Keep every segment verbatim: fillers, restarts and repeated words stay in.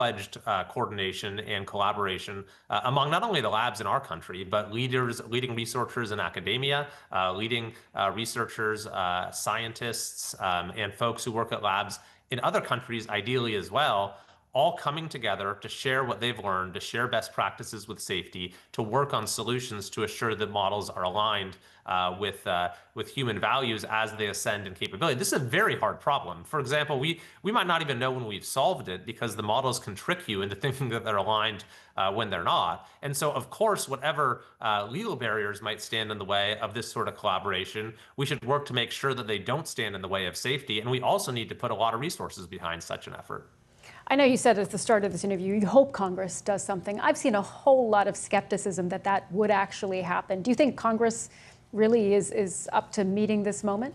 pledged uh, coordination and collaboration uh, among not only the labs in our country, but leaders, leading researchers in academia, uh, leading uh, researchers, uh, scientists, um, and folks who work at labs in other countries, ideally as well, all coming together to share what they've learned, to share best practices with safety, to work on solutions to assure that models are aligned uh, with uh, with human values as they ascend in capability. This is a very hard problem. For example, we we might not even know when we've solved it because the models can trick you into thinking that they're aligned uh, when they're not. And so, of course, whatever uh, legal barriers might stand in the way of this sort of collaboration, we should work to make sure that they don't stand in the way of safety. And we also need to put a lot of resources behind such an effort. I know you said at the start of this interview you hope Congress does something. I've seen a whole lot of skepticism that that would actually happen. Do you think Congress really is, is up to meeting this moment?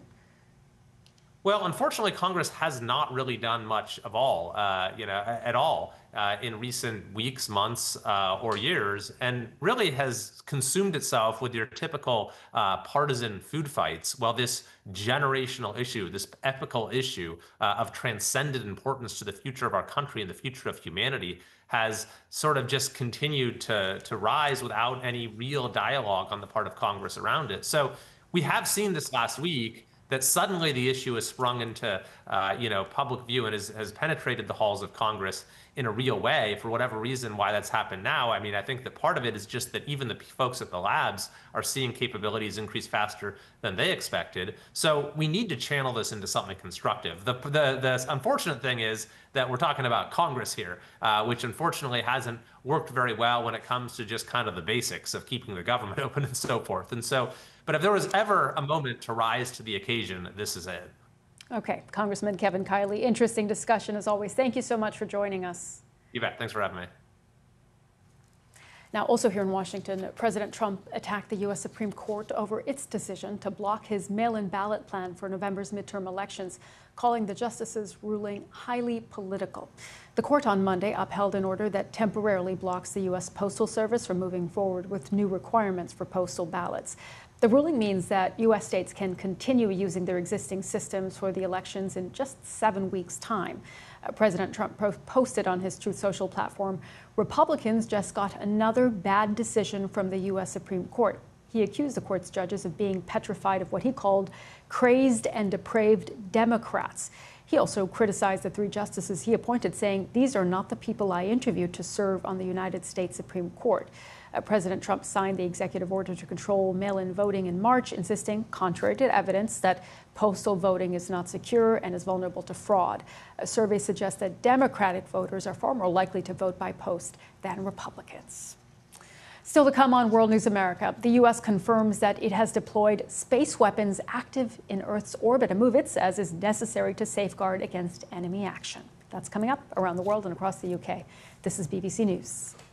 Well, unfortunately, Congress has not really done much of all, uh, you know, at all uh, in recent weeks, months, uh, or years, and really has consumed itself with your typical uh, partisan food fights. While this generational issue, this epical issue uh, of transcendent importance to the future of our country and the future of humanity has sort of just continued to, to rise without any real dialogue on the part of Congress around it. So we have seen this last week that suddenly the issue has sprung into, uh, you know, public view and has, has penetrated the halls of Congress in a real way. For whatever reason, why that's happened now, I mean, I think that part of it is just that even the folks at the labs are seeing capabilities increase faster than they expected. So we need to channel this into something constructive. The, the, the unfortunate thing is that we're talking about Congress here, uh, which unfortunately hasn't worked very well when it comes to just kind of the basics of keeping the government open and so forth. And so, but if there was ever a moment to rise to the occasion, this is it. Okay, Congressman Kevin Kiley, interesting discussion as always. Thank you so much for joining us. You bet. Thanks for having me. Now, also here in Washington, President Trump attacked the U S Supreme Court over its decision to block his mail-in ballot plan for November's midterm elections, calling the justices' ruling highly political. The court on Monday upheld an order that temporarily blocks the U S Postal Service from moving forward with new requirements for postal ballots. The ruling means that U S states can continue using their existing systems for the elections in just seven weeks' time. Uh, President Trump posted on his Truth Social platform, Republicans just got another bad decision from the U S Supreme Court. He accused the court's judges of being petrified of what he called crazed and depraved Democrats. He also criticized the three justices he appointed, saying, "These are not the people I interviewed to serve on the United States Supreme Court." Uh, President Trump signed the executive order to control mail-in voting in March, insisting, contrary to evidence, that postal voting is not secure and is vulnerable to fraud. A survey suggests that Democratic voters are far more likely to vote by post than Republicans. Still to come on World News America, the U S confirms that it has deployed space weapons active in Earth's orbit, a move it says is necessary to safeguard against enemy action. That's coming up around the world and across the U K. This is B B C News.